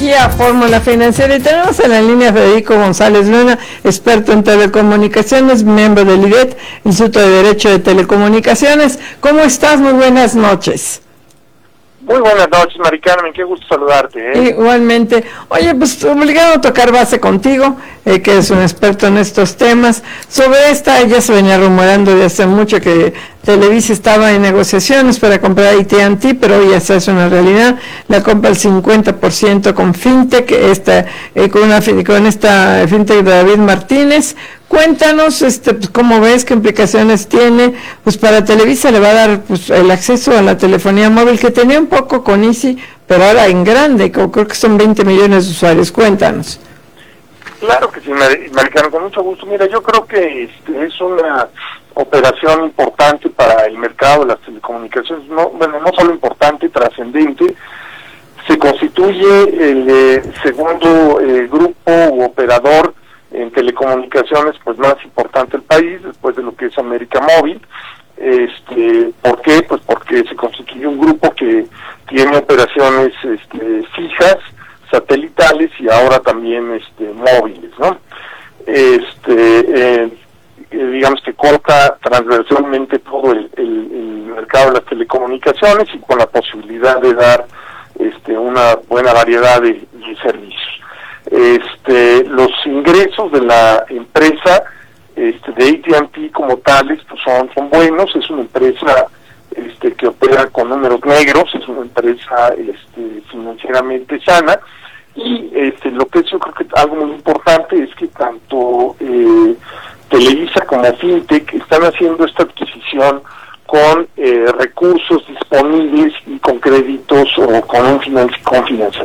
aquí a Fórmula Financiera y tenemos en la línea a Federico González Luna, experto en telecomunicaciones, miembro del IDET, Instituto de Derecho de Telecomunicaciones. ¿Cómo estás? Muy buenas noches. Muy buenas noches, Mari Carmen, qué gusto saludarte. Igualmente. Oye, pues obligado a tocar base contigo, que eres un experto en estos temas. Sobre esta, ya se venía rumorando de hace mucho que Televisa estaba en negociaciones para comprar AT&T, pero hoy ya se hace una realidad. La compra el 50% con Fintech, con esta Fintech de David Martínez. Cuéntanos, pues, cómo ves, qué implicaciones tiene. Pues para Televisa le va a dar pues el acceso a la telefonía móvil que tenía un poco con Easy, pero ahora en grande, creo que son 20 millones de usuarios. Cuéntanos. Claro que sí, Maricano, con mucho gusto. Mira, yo creo que es una operación importante para el mercado de las telecomunicaciones. No solo importante, trascendente. Se constituye el segundo grupo u operador en telecomunicaciones pues más importante del país, después de lo que es América Móvil. ¿Por qué? Pues porque se constituye un grupo que tiene operaciones fijas, satelitales y ahora también móviles, ¿no? Digamos que corta transversalmente todo el mercado de las telecomunicaciones y con la posibilidad de dar una buena variedad de servicios. Los ingresos de la empresa de AT&T como tales pues son buenos. Es una empresa que opera con números negros, es una empresa financieramente sana y lo que es, yo creo que algo muy importante es que tanto Televisa como Fintech están haciendo esta adquisición con recursos disponibles y con créditos o con financiamiento